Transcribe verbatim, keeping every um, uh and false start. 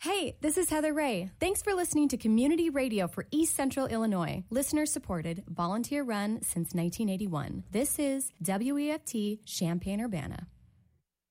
Hey, this is Heather Ray. Thanks for listening to Community Radio for East Central Illinois. Listener-supported, volunteer-run since nineteen eighty-one. This is W E F T Champaign-Urbana.